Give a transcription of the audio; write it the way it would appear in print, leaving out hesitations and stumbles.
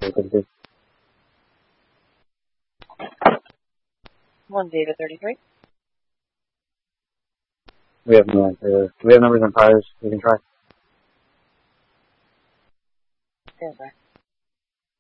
1 Data 33. We have no answer. Do we have numbers on priors we can try? Stand by.